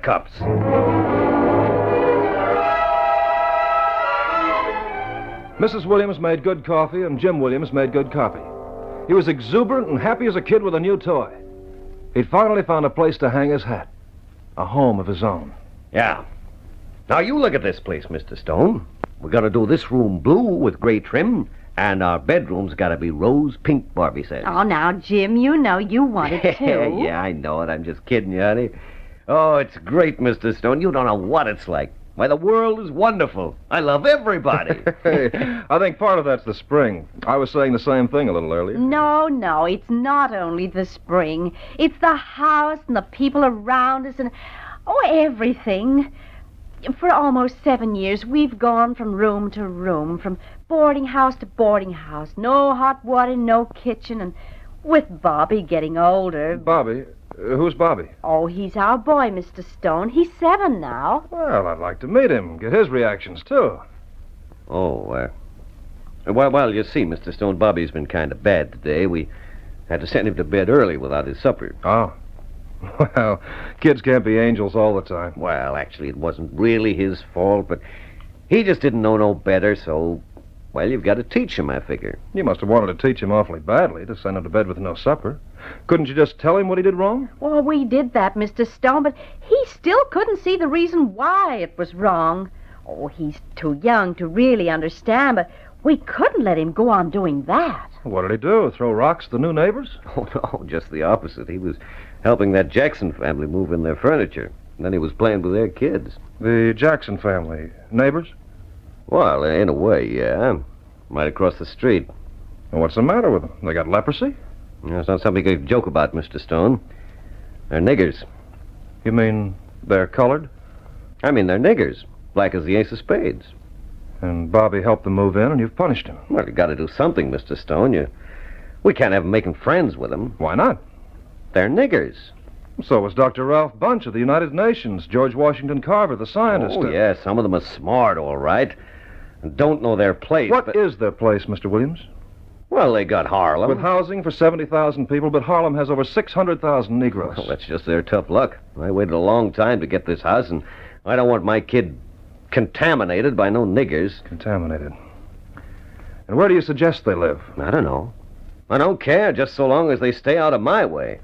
cups. Mrs. Williams made good coffee, and Jim Williams made good copy. He was exuberant and happy as a kid with a new toy. He'd finally found a place to hang his hat. A home of his own. Yeah. Now, you look at this place, Mr. Stone. We're going to do this room blue with gray trim, and our bedroom's got to be rose pink, Barbie says. Oh, now, Jim, you know you want it, too. Yeah, I know it. I'm just kidding you, honey. Oh, it's great, Mr. Stone. You don't know what it's like. Why, the world is wonderful. I love everybody. Hey, I think part of that's the spring. I was saying the same thing a little earlier. No, it's not only the spring. It's the house and the people around us and, everything. For almost 7 years, we've gone from room to room, from boarding house to boarding house. No hot water, no kitchen, and with Bobby getting older... Bobby? Who's Bobby? Oh, he's our boy, Mr. Stone. He's 7 now. Well, I'd like to meet him, get his reactions, too. Oh, well, you see, Mr. Stone, Bobby's been kind of bad today. We had to send him to bed early without his supper. Oh. Well, kids can't be angels all the time. Well, actually, it wasn't really his fault, but he just didn't know no better, so, well, you've got to teach him, I figure. You must have wanted to teach him awfully badly to send him to bed with no supper. Couldn't you just tell him what he did wrong? Well, we did that, Mr. Stone, but he still couldn't see the reason why it was wrong. Oh, he's too young to really understand, but we couldn't let him go on doing that. What did he do, throw rocks at the new neighbors? Oh, no, just the opposite. He was helping that Jackson family move in their furniture. And then he was playing with their kids. The Jackson family. Neighbors? Well, in a way, yeah. Right across the street. Well, what's the matter with them? They got leprosy? It's not something you can joke about, Mr. Stone. They're niggers. You mean they're colored? I mean, they're niggers. Black as the ace of spades. And Bobby helped them move in, and you've punished him. Well, you got to do something, Mr. Stone. We can't have him making friends with them. Why not? They're niggers. So was Dr. Ralph Bunch of the United Nations, George Washington Carver, the scientist. Oh, yeah, some of them are smart, all right, and don't know their place. What is their place, Mr. Williams? Well, they got Harlem. With housing for 70,000 people, but Harlem has over 600,000 Negroes. Well, that's just their tough luck. I waited a long time to get this house, and I don't want my kid contaminated by no niggers. Contaminated. And where do you suggest they live? I don't know. I don't care, just so long as they stay out of my way.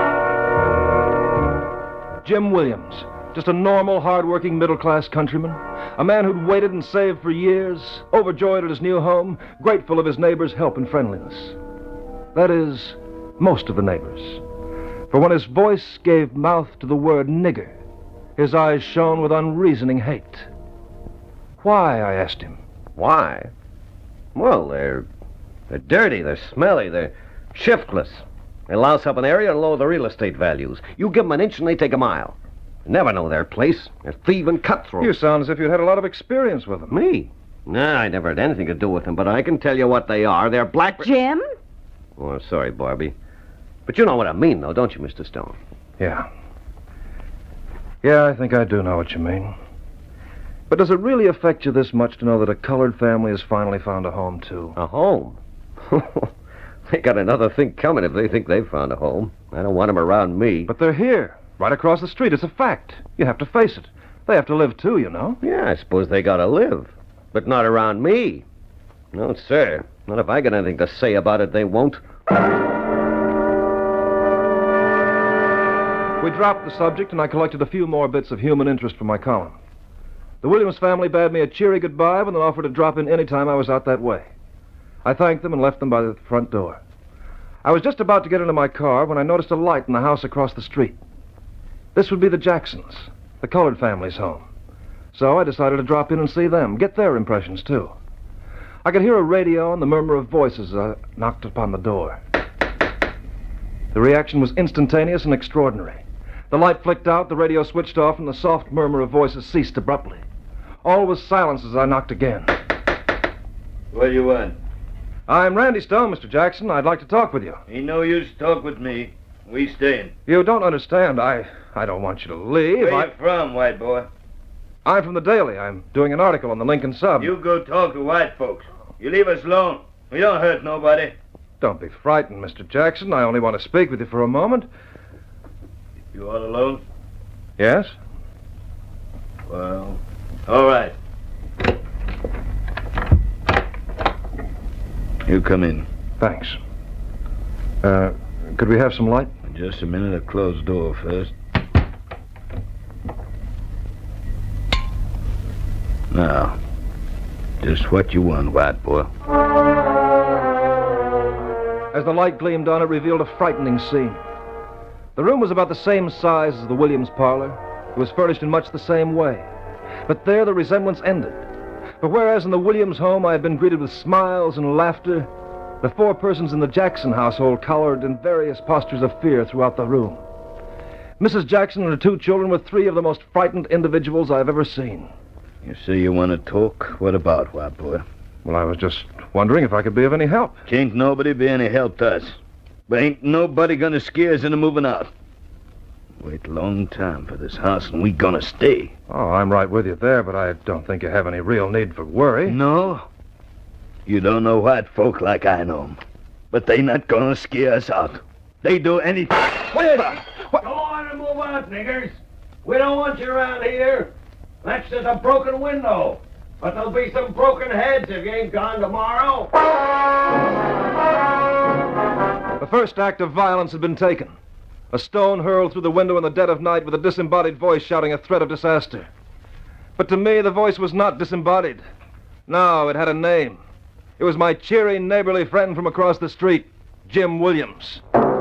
Jim Williams, just a normal, hard-working, middle-class countryman. A man who'd waited and saved for years, overjoyed at his new home, grateful of his neighbors' help and friendliness. That is, most of the neighbors. For when his voice gave mouth to the word nigger, his eyes shone with unreasoning hate. Why, I asked him. Why? Well, they're dirty, they're smelly, they're shiftless. They louse up an area and lower the real estate values. You give them an inch and they take a mile. You never know their place. They're thieving cutthroats. You sound as if you'd had a lot of experience with them. Me? Nah, I never had anything to do with them, but I can tell you what they are. They're black... Jim? Oh, sorry, Barbie. But you know what I mean, though, don't you, Mr. Stone? Yeah. Yeah, I think I do know what you mean. But does it really affect you this much to know that a colored family has finally found a home, too? A home? They got another thing coming if they think they've found a home. I don't want them around me. But they're here, right across the street. It's a fact. You have to face it. They have to live, too, you know. Yeah, I suppose they gotta live. But not around me. No, sir. Not if I got anything to say about it, they won't. We dropped the subject, and I collected a few more bits of human interest for my column. The Williams family bade me a cheery goodbye and then offered to drop in any time I was out that way. I thanked them and left them by the front door. I was just about to get into my car when I noticed a light in the house across the street. This would be the Jacksons, the colored family's home. So I decided to drop in and see them, get their impressions, too. I could hear a radio and the murmur of voices as I knocked upon the door. The reaction was instantaneous and extraordinary. The light flicked out, the radio switched off, and the soft murmur of voices ceased abruptly. All was silence as I knocked again. What do you want? I'm Randy Stone, Mr. Jackson. I'd like to talk with you. Ain't no use talk with me. We staying. You don't understand. I don't want you to leave. Where you from, white boy? I'm from the Daily. I'm doing an article on the Lincoln Sub. You go talk to white folks. You leave us alone. We don't hurt nobody. Don't be frightened, Mr. Jackson. I only want to speak with you for a moment. You all alone? Yes? Well, all right. You come in. Thanks. Could we have some light? Just a minute. A closed door first. Now, just what you want, white boy. As the light gleamed on, it revealed a frightening scene. The room was about the same size as the Williams parlor. It was furnished in much the same way. But there the resemblance ended. For whereas in the Williams home I had been greeted with smiles and laughter, the four persons in the Jackson household cowered in various postures of fear throughout the room. Mrs. Jackson and her two children were three of the most frightened individuals I have ever seen. You say you want to talk? What about, white boy? Well, I was just wondering if I could be of any help. Can't nobody be any help to us. But ain't nobody gonna scare us into moving out. Wait a long time for this house, and we gonna stay. Oh, I'm right with you there, but I don't think you have any real need for worry. No? You don't know white folk like I know 'em. But they not gonna scare us out. They do anything. What? Go on and move out, niggers. We don't want you around here. That's just a broken window. But there'll be some broken heads if you ain't gone tomorrow. The first act of violence had been taken. A stone hurled through the window in the dead of night with a disembodied voice shouting a threat of disaster. But to me, the voice was not disembodied. No, it had a name. It was my cheery, neighborly friend from across the street, Jim Williams.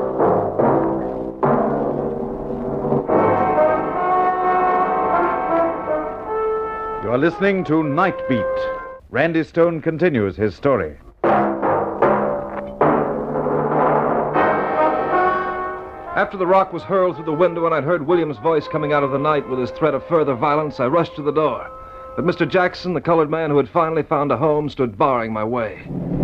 You are listening to Night Beat. Randy Stone continues his story. After the rock was hurled through the window and I'd heard Williams' voice coming out of the night with his threat of further violence, I rushed to the door. But Mr. Jackson, the colored man who had finally found a home, stood barring my way.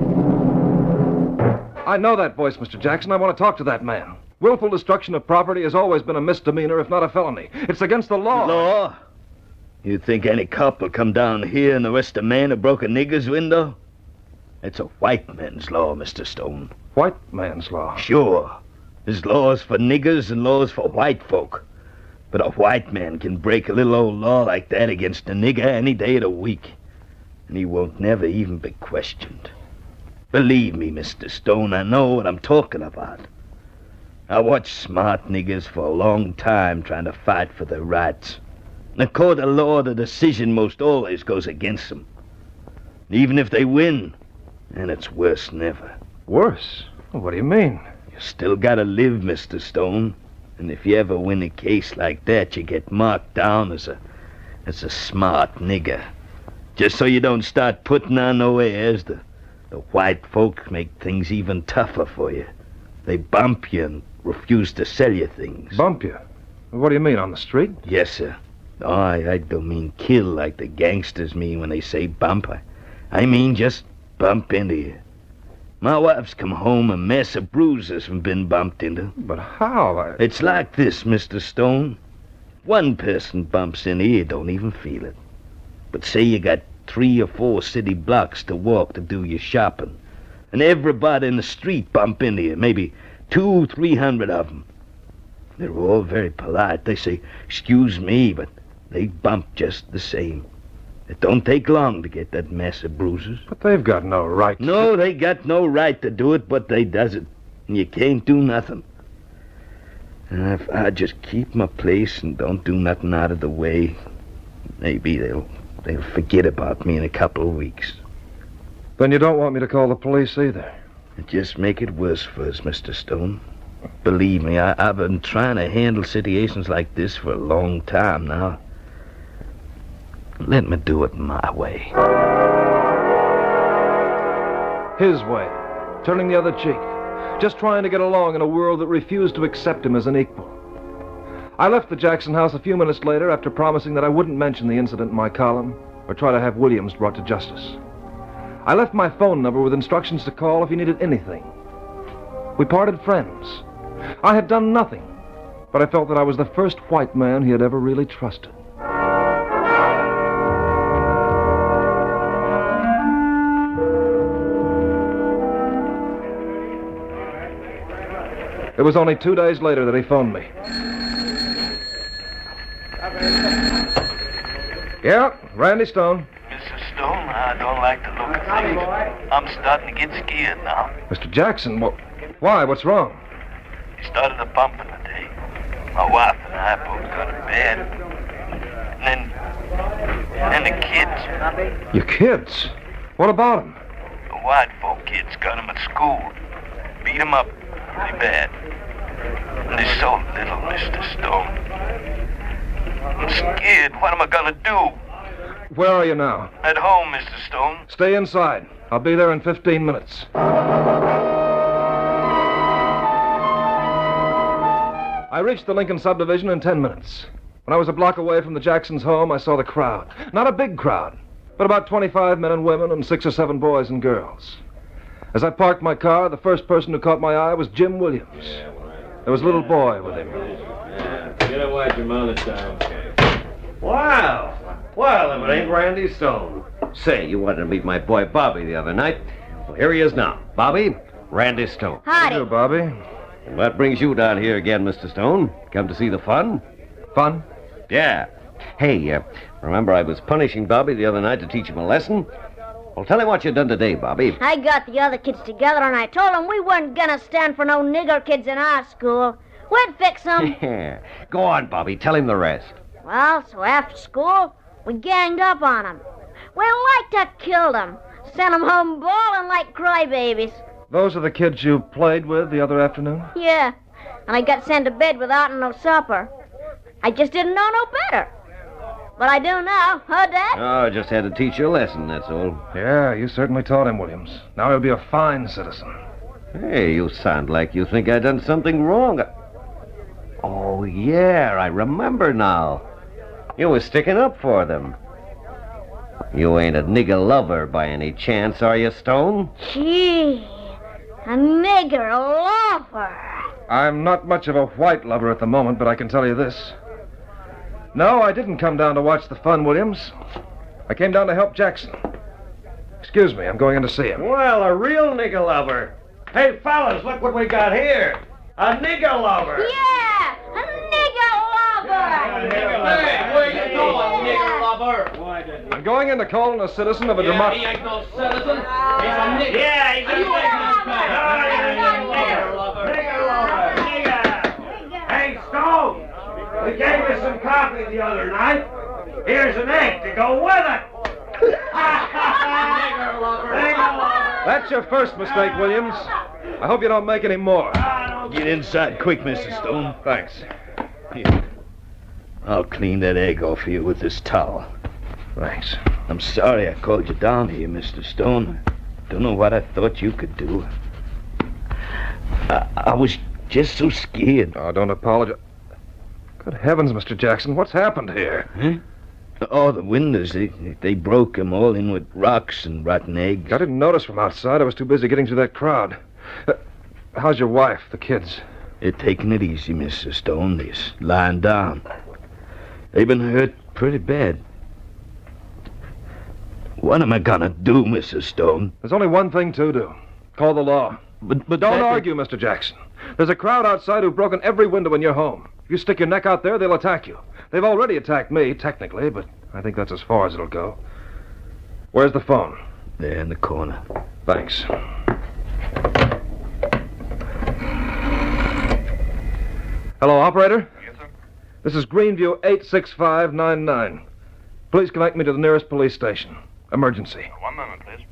I know that voice, Mr. Jackson. I want to talk to that man. Willful destruction of property has always been a misdemeanor, if not a felony. It's against the law. Law? You think any cop will come down here and arrest a man who broke a nigger's window? It's a white man's law, Mr. Stone. White man's law. Sure. There's laws for niggers and laws for white folk. But a white man can break a little old law like that against a nigger any day of the week. And he won't never even be questioned. Believe me, Mr. Stone, I know what I'm talking about. I watched smart niggers for a long time trying to fight for their rights. In a court of law, the decision most always goes against them. Even if they win, and it's worse than ever. Worse? What do you mean? You still gotta live, Mr. Stone. And if you ever win a case like that, you get marked down as a smart nigger. Just so you don't start putting on no airs, the white folk make things even tougher for you. They bump you and refuse to sell you things. Bump you? What do you mean, on the street? Yes, sir. Oh, I don't mean kill like the gangsters mean when they say bump. I mean just bump into you. My wife's come home a mess of bruises from being bumped into. But how? It's like this, Mr. Stone. One person bumps into you, don't even feel it. But say you got 3 or 4 city blocks to walk to do your shopping, and everybody in the street bump into you, maybe 200-300 of them. They're all very polite. They say, "Excuse me," but they bump just the same. It don't take long to get that mess of bruises. But they've got no right to... No, they got no right to do it, but they does it. And you can't do nothing. And if I just keep my place and don't do nothing out of the way, maybe they'll forget about me in a couple of weeks. Then you don't want me to call the police either? It just make it worse for us, Mr. Stone. Believe me, I've been trying to handle situations like this for a long time now. Let me do it my way. His way. Turning the other cheek. Just trying to get along in a world that refused to accept him as an equal. I left the Jackson house a few minutes later after promising that I wouldn't mention the incident in my column or try to have Williams brought to justice. I left my phone number with instructions to call if he needed anything. We parted friends. I had done nothing, but I felt that I was the first white man he had ever really trusted. It was only 2 days later that he phoned me. Yeah, Randy Stone. Mr. Stone, I don't like the look of things. I'm starting to get scared now. Mr. Jackson, why? What's wrong? He started a bumping today. My wife and I both got in bed. And then the kids. Your kids? What about them? The white folk kids got them at school. Beat them up pretty bad. And they're so little, Mr. Stone. I'm scared. What am I gonna do? Where are you now? At home, Mr. Stone. Stay inside. I'll be there in 15 minutes. I reached the Lincoln subdivision in 10 minutes. When I was a block away from the Jacksons' home, I saw the crowd. Not a big crowd, but about 25 men and women and 6 or 7 boys and girls. As I parked my car, the first person who caught my eye was Jim Williams. There was a little boy with him. Get away your mother down. Wow. Well, if it ain't Randy Stone. Say, you wanted to meet my boy Bobby the other night. Well, here he is now. Bobby, Randy Stone. How do you do, Bobby? And what brings you down here again, Mr. Stone? Come to see the fun? Fun? Yeah. Hey, remember I was punishing Bobby the other night to teach him a lesson? Well, tell him what you done today, Bobby. I got the other kids together and I told them we weren't gonna stand for no nigger kids in our school. We'd fix them. Go on, Bobby. Tell him the rest. Well, so after school, we ganged up on them. We like to kill them. Sent them home bawling like crybabies. Those are the kids you played with the other afternoon? Yeah, and I got sent to bed without no supper. I just didn't know no better. But I do now, huh, Dad? Oh, I just had to teach you a lesson, that's all. Yeah, you certainly taught him, Williams. Now he'll be a fine citizen. Hey, you sound like you think I done something wrong. Oh, yeah, I remember now. You was sticking up for them. You ain't a nigger lover by any chance, are you, Stone? Gee, a nigger lover. I'm not much of a white lover at the moment, but I can tell you this. No, I didn't come down to watch the fun, Williams. I came down to help Jackson. Excuse me, I'm going in to see him. Well, a real nigger lover. Hey, fellas, look what we got here. A nigger lover. Yeah, a nigger lover. Hey, where you going, nigger lover? I'm going in to call on a citizen of a He ain't no citizen. He's a nigger. Yeah, he's a You nigger. nigger lover. Hey, Stone, we gave you some coffee the other night. Here's an egg to go with it. Nigger lover. That's your first mistake, Williams. I hope you don't make any more. Get inside quick, Mr. Stone. Thanks. Here. I'll clean that egg off you with this towel. Thanks. I'm sorry I called you down here, Mr. Stone. Don't know what I thought you could do. I was just so scared. Oh, don't apologize. Good heavens, Mr. Jackson, what's happened here? Huh? Oh, the windows, they broke them all in with rocks and rotten eggs. I didn't notice from outside. I was too busy getting through that crowd. How's your wife, the kids? They're taking it easy, Mr. Stone. They're just lying down. They've been hurt pretty bad. What am I gonna do, Mr. Stone? There's only one thing to do. Call the law. But Don't argue, Mr. Jackson. There's a crowd outside who've broken every window in your home. If you stick your neck out there, they'll attack you. They've already attacked me, technically, but I think that's as far as it'll go. Where's the phone? There in the corner. Thanks. Hello, operator? Yes, sir. This is Greenview 86599. Please connect me to the nearest police station. Emergency. 1 moment, please.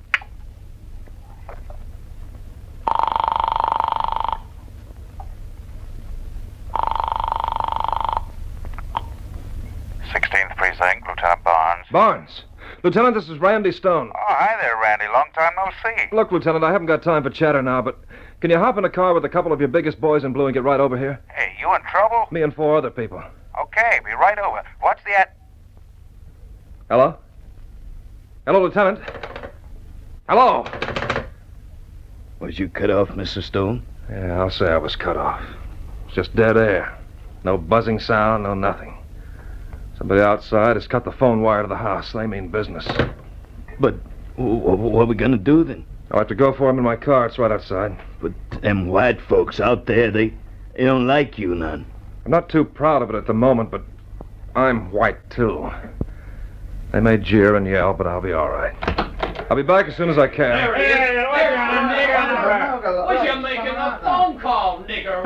Precinct, Lieutenant Barnes. Barnes. Lieutenant, this is Randy Stone. Oh, hi there, Randy. Long time no see. Look, Lieutenant, I haven't got time for chatter now, but can you hop in a car with a couple of your biggest boys in blue and get right over here? Hey, you in trouble? Me and 4 other people. Okay, be right over. What's the Hello? Hello, Lieutenant? Hello? Was you cut off, Mr. Stone? Yeah, I'll say I was cut off. It's just dead air. No buzzing sound, no nothing. Somebody outside has cut the phone wire to the house. They mean business. But what are we gonna do then? I'll have to go for him in my car. It's right outside. But them white folks out there, they don't like you none. I'm not too proud of it at the moment, but I'm white, too. They may jeer and yell, but I'll be all right. I'll be back as soon as I can. There he is. Was you making a phone call, nigger?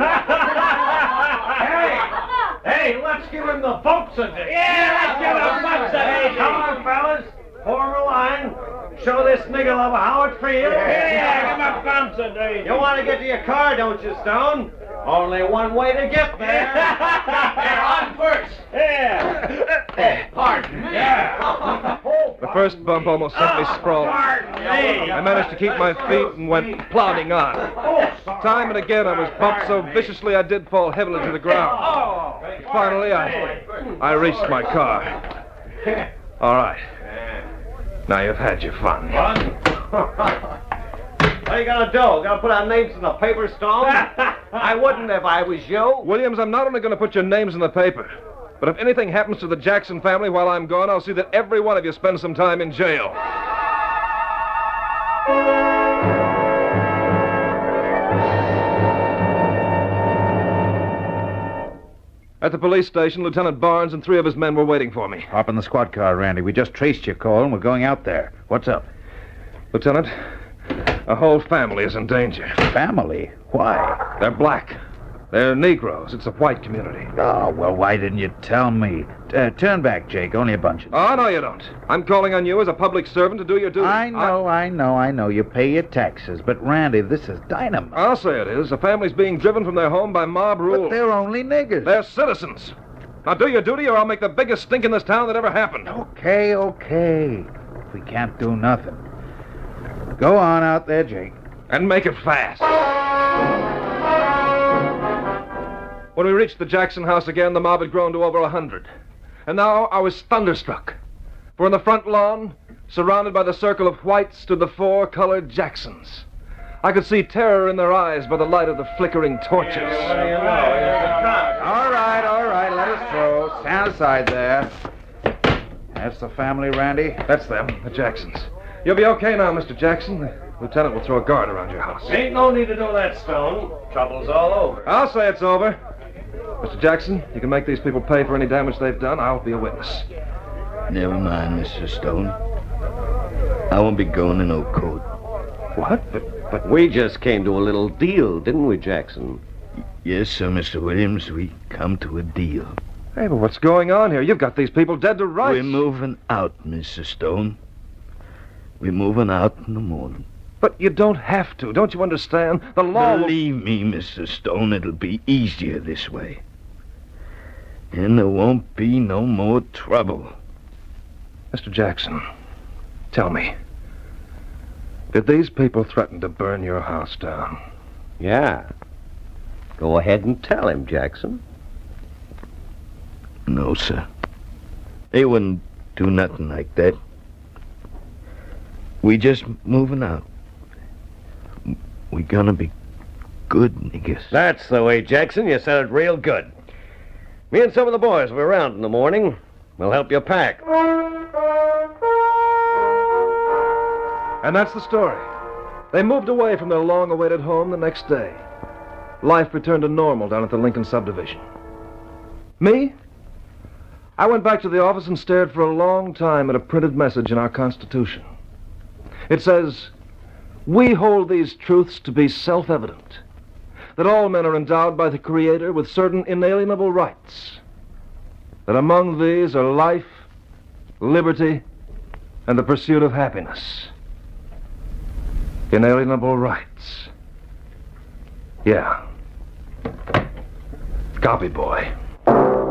Hey, let's give him the bumps a day. Yeah, let's give him bumps a day. Come on, fellas. Form a line. Show this nigger lover how it feels. Yeah, give him bumps a day. You want to get to your car, don't you, Stone? Only one way to get there. Here, on first. Yeah. Pardon me. The first bump almost sent me sprawling. I managed to keep my feet and went plodding on. Time and again I was bumped so viciously I did fall heavily to the ground. Finally, I reached my car. All right. Now you've had your fun. What are you gonna do? Gonna put our names in the paper, Stone? I wouldn't if I was you. Williams, I'm not only going to put your names in the paper, but if anything happens to the Jackson family while I'm gone, I'll see that every one of you spends some time in jail. At the police station, Lieutenant Barnes and 3 of his men were waiting for me. Hop in the squad car, Randy. We just traced your call, and we're going out there. What's up? Lieutenant, a whole family is in danger. Family? Why? They're black. They're Negroes. It's a white community. Oh, well, why didn't you tell me? Turn back, Jake. Only a bunch of them. Oh, no, you don't. I'm calling on you as a public servant to do your duty. I know. You pay your taxes. But, Randy, this is dynamite. I'll say it is. A family's being driven from their home by mob rule. But they're only niggers. They're citizens. Now do your duty or I'll make the biggest stink in this town that ever happened. Okay. We can't do nothing. Go on out there, Jake. And make it fast. When we reached the Jackson house again, the mob had grown to over 100. And now I was thunderstruck. For in the front lawn, surrounded by the circle of whites, stood the 4 colored Jacksons. I could see terror in their eyes by the light of the flickering torches. All right. Let us through. Stand aside there. That's the family, Randy? That's them, the Jacksons. You'll be okay now, Mr. Jackson. The lieutenant will throw a guard around your house. Ain't no need to do that, Stone. Trouble's all over. I'll say it's over. Mr. Jackson, you can make these people pay for any damage they've done. I'll be a witness. Never mind, Mr. Stone. I won't be going to no court. What? But we just came to a little deal, didn't we, Jackson? Yes, sir, Mr. Williams. We come to a deal. Hey, but what's going on here? You've got these people dead to rights. We're moving out, Mr. Stone. We're moving out in the morning. But you don't have to. Don't you understand? The law will... Believe me, Mr. Stone, it'll be easier this way. And there won't be no more trouble. Mr. Jackson, tell me, did these people threaten to burn your house down? Yeah. Go ahead and tell him, Jackson. No, sir. They wouldn't do nothing like that. We just moving out. We gonna be good niggas. That's the way, Jackson. You said it real good. Me and some of the boys will be around in the morning. We'll help you pack. And that's the story. They moved away from their long-awaited home the next day. Life returned to normal down at the Lincoln subdivision. Me? I went back to the office and stared for a long time at a printed message in our Constitution. It says, "We hold these truths to be self-evident, that all men are endowed by the Creator with certain inalienable rights, that among these are life, liberty, and the pursuit of happiness." Inalienable rights. Yeah. Copy, boy.